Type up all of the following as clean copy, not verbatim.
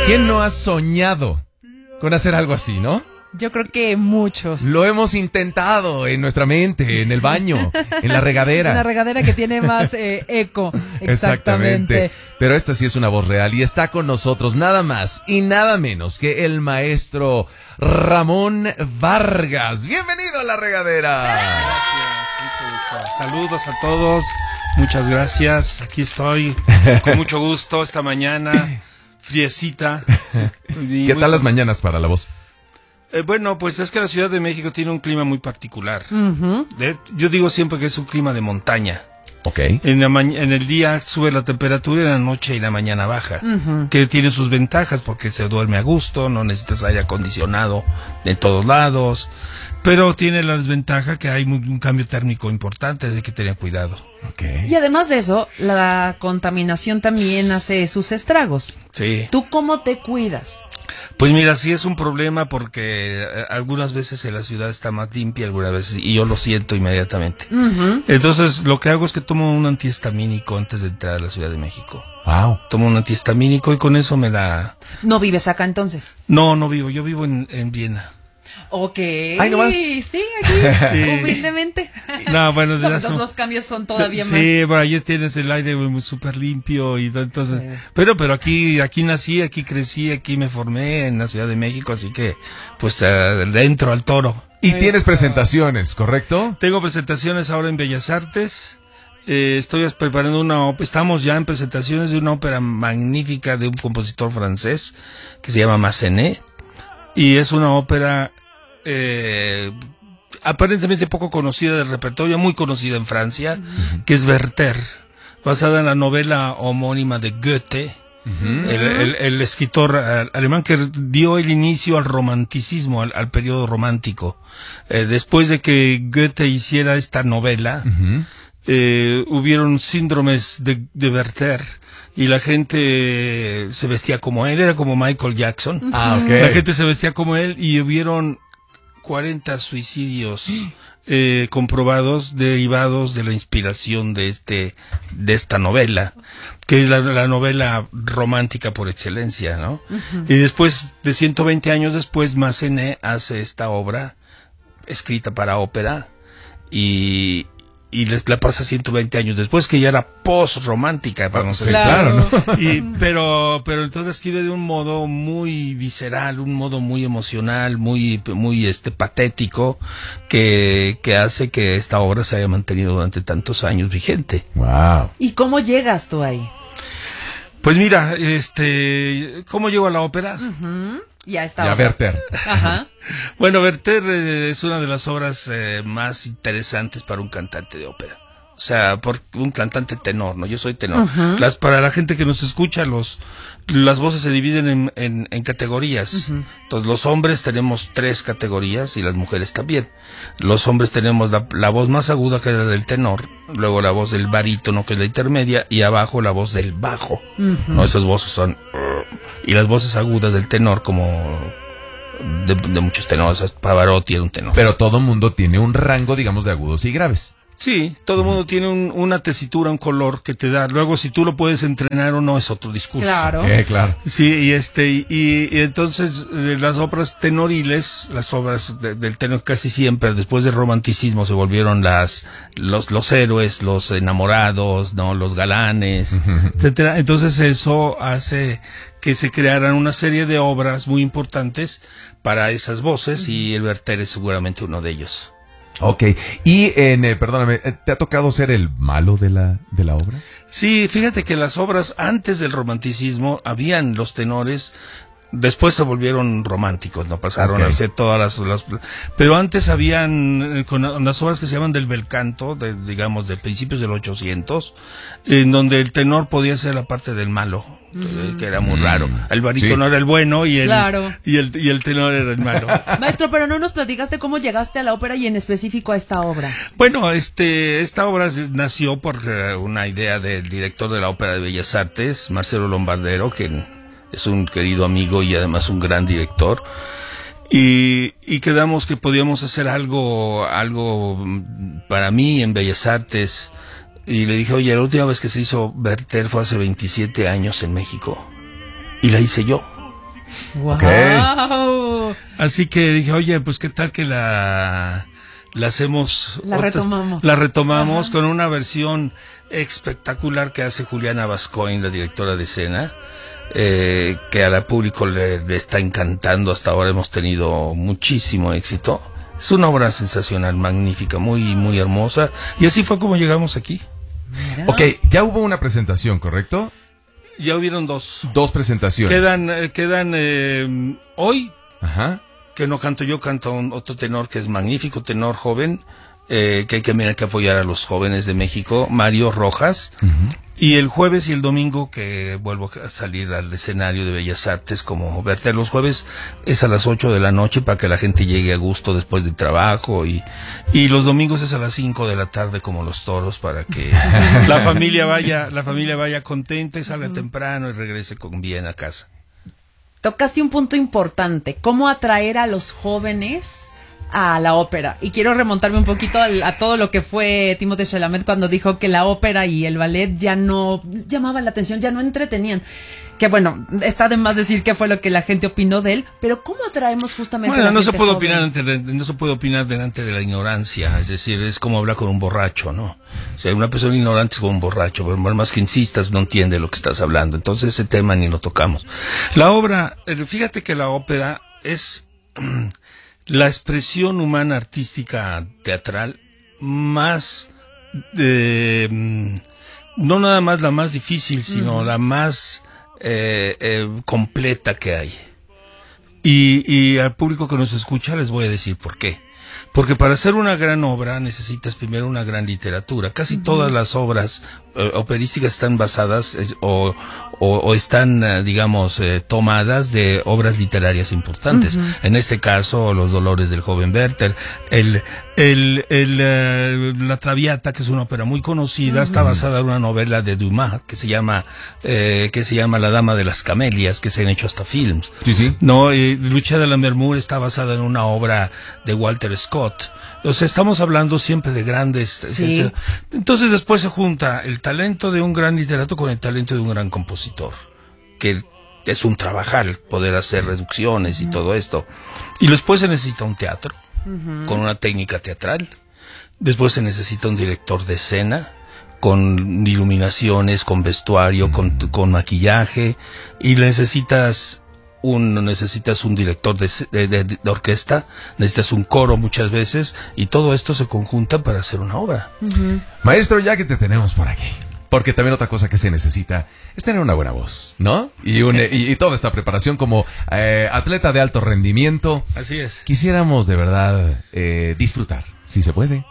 ¿Quién no ha soñado con hacer algo así, no? Yo creo que muchos. Lo hemos intentado en nuestra mente, en el baño, en la regadera. En la regadera que tiene más eco. Exactamente. Pero esta sí es una voz real y está con nosotros nada más y nada menos que el maestro Ramón Vargas. Bienvenido a la regadera. Gracias. Saludos a todos. Muchas gracias. Aquí estoy con mucho gusto esta mañana. Friecita. ¿Qué tal las mañanas para la voz? Bueno, pues es que la Ciudad de México tiene un clima muy particular. Uh-huh. Yo digo siempre que es un clima de montaña. Ok. En el día sube la temperatura y en la noche y la mañana baja. Uh-huh. Que tiene sus ventajas porque se duerme a gusto, no necesitas aire acondicionado de todos lados. Pero tiene la desventaja que hay un cambio térmico importante, hay que tener cuidado. Okay. Y además de eso, la contaminación también hace sus estragos. Sí. ¿Tú cómo te cuidas? Pues mira, sí es un problema porque algunas veces en la ciudad está más limpia, algunas veces, y yo lo siento inmediatamente. Uh-huh. Entonces, lo que hago es que tomo un antihistamínico antes de entrar a la Ciudad de México. Wow. Tomo un antihistamínico y con eso me la... ¿No vives acá entonces? No vivo, yo vivo en Viena. Ok. Ay, nomás. Sí, aquí, humildemente. No, bueno, No, entonces los cambios son todavía más. Sí, por ahí tienes el aire súper limpio y entonces. Sí. Pero aquí nací, aquí crecí, aquí me formé en la Ciudad de México, así que pues entro al toro. Y tienes presentaciones, ¿correcto? Tengo presentaciones ahora en Bellas Artes. Estoy preparando estamos ya en presentaciones de una ópera magnífica de un compositor francés que se llama Massenet, y es una ópera aparentemente poco conocida del repertorio, muy conocida en Francia, uh-huh, que es Werther, basada en la novela homónima de Goethe, uh-huh, el escritor alemán que dio el inicio al romanticismo, al periodo romántico. Después de que Goethe hiciera esta novela, uh-huh, hubieron síndromes de Werther, y la gente se vestía como él, era como Michael Jackson. Ah, okay. La gente se vestía como él y hubieron 40 suicidios comprobados derivados de la inspiración de esta novela, que es la novela romántica por excelencia, ¿no? Uh-huh. Y después de 120 años después, Massenet hace esta obra escrita para ópera y la pasa 120 años después, que ya era post-romántica, vamos a decir. Claro, ¿no? Pero entonces escribe de un modo muy visceral, un modo muy emocional, muy patético, que hace que esta obra se haya mantenido durante tantos años vigente. Wow. ¿Y cómo llegas tú ahí? Pues mira, ¿cómo llego a la ópera? Uh-huh. Ya está. Ya Werther. Ajá. Bueno, Werther es una de las obras más interesantes para un cantante de ópera. O sea, por un cantante tenor, ¿no? Yo soy tenor. Uh-huh. Para la gente que nos escucha, las voces se dividen en categorías. Uh-huh. Entonces, los hombres tenemos 3 categorías y las mujeres también. Los hombres tenemos la voz más aguda, que es la del tenor, luego la voz del barítono, que es la intermedia, y abajo la voz del bajo. Uh-huh. ¿No? Esas voces son... Y las voces agudas del tenor, como de muchos tenores, Pavarotti era un tenor. Pero todo mundo tiene un rango, digamos, de agudos y graves. Sí, todo mundo tiene una tesitura, un color que te da. Luego, si tú lo puedes entrenar o no, es otro discurso. Claro. Claro. Sí, y entonces las obras tenoriles, las obras del tenor casi siempre, después del romanticismo, se volvieron los héroes, los enamorados, ¿no? Los galanes, etcétera. Entonces eso hace que se crearan una serie de obras muy importantes para esas voces, y el Werther es seguramente uno de ellos. Ok, y perdóname, ¿te ha tocado ser el malo de la obra? Sí, fíjate que las obras antes del romanticismo habían los tenores, después se volvieron románticos, no pasaron a ser todas las pero antes habían con las obras que se llaman del bel canto, digamos de principios del 800, en donde el tenor podía ser la parte del malo, que era muy raro. El barítono era el bueno y el tenor era el malo. Maestro, pero no nos platicaste cómo llegaste a la ópera y en específico a esta obra. Bueno, esta obra nació por una idea del director de la Ópera de Bellas Artes, Marcelo Lombardero, que es un querido amigo y además un gran director. Y quedamos que podíamos hacer algo para mí en Bellas Artes. Y le dije, oye, la última vez que se hizo Werther fue hace 27 años en México. Y la hice yo. ¡Wow! Ok. Así que dije, oye, pues qué tal que la hacemos... La retomamos. La retomamos con una versión espectacular que hace Juliana Bascoin, la directora de escena, que a la público le está encantando. Hasta ahora hemos tenido muchísimo éxito. Es una obra sensacional, magnífica, muy, muy hermosa. Y así fue como llegamos aquí. Mira. Ok, ya hubo una presentación, ¿correcto? Ya hubieron dos. Dos presentaciones. Quedan hoy, Ajá. que no canto yo, canta otro tenor que es magnífico, tenor joven, que hay que apoyar a los jóvenes de México, Mario Rojas. Y el jueves y el domingo, que vuelvo a salir al escenario de Bellas Artes como Verte. Los jueves es a las 8 de la noche para que la gente llegue a gusto después del trabajo, y los domingos es a las 5 de la tarde como Los Toros, para que la familia vaya contenta y salga temprano y regrese con bien a casa. Tocaste un punto importante, cómo atraer a los jóvenes a la ópera. Y quiero remontarme un poquito a todo lo que fue Timothée Chalamet cuando dijo que la ópera y el ballet ya no llamaban la atención, ya no entretenían. Que bueno, está de más decir qué fue lo que la gente opinó de él, pero ¿cómo atraemos justamente a la No gente se puede joven? no se puede opinar delante de la ignorancia, es decir, es como hablar con un borracho, ¿no? O sea, una persona ignorante es como un borracho, pero por más que insistas no entiende lo que estás hablando, entonces ese tema ni lo tocamos. La obra, fíjate que la ópera es la expresión humana, artística, teatral, más, no nada más la más difícil, sino la más completa que hay. Y al público que nos escucha les voy a decir por qué. Porque para hacer una gran obra necesitas primero una gran literatura. Casi todas las obras operísticas están basadas o están, digamos, tomadas de obras literarias importantes. En este caso, Los Dolores del joven Werther, La Traviata, que es una ópera muy conocida, está basada en una novela de Dumas que se llama La Dama de las Camelias, que se han hecho hasta films. Sí, sí. No, Lucha de la Mermur está basada en una obra de Walter Scott. O sea, estamos hablando siempre de grandes... Sí. Entonces después se junta el talento de un gran literato con el talento de un gran compositor, que es un trabajar poder hacer reducciones y todo esto. Y después se necesita un teatro, con una técnica teatral. Después se necesita un director de escena, con iluminaciones, con vestuario, con maquillaje. Y necesitas un director de orquesta, necesitas un coro muchas veces, y todo esto se conjunta para hacer una obra. Maestro, ya que te tenemos por aquí, porque también otra cosa que se necesita es tener una buena voz, ¿no? Y toda esta preparación como atleta de alto rendimiento. Así es. Quisiéramos de verdad disfrutar, si se puede,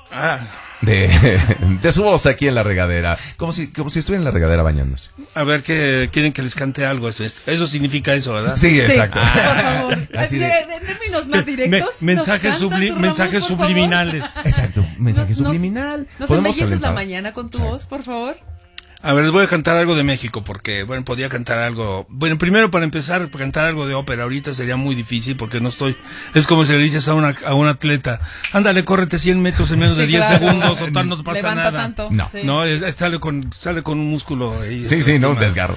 de su voz aquí en la regadera, como si estuviera en la regadera bañándose. A ver, ¿qué quieren que les cante algo? Eso significa eso, ¿verdad? Sí, exacto. Por favor. Así de- De términos más directos. Mensajes mensajes subliminales. Exacto, mensaje subliminal. ¿Nos ¿Podemos embelleces la calentar? mañana con tu Sí. voz, por favor? A ver, les voy a cantar algo de México, porque, bueno, podía cantar algo... Bueno, primero para empezar, cantar algo de ópera ahorita sería muy difícil, porque no estoy... Es como si le dices a un atleta, ándale, córrete 100 metros en menos de 10 claro. segundos, o tal, no te pasa Levanta nada. tanto. No. Sí. No, sale con un músculo ahí. Sí, no, un desgarro.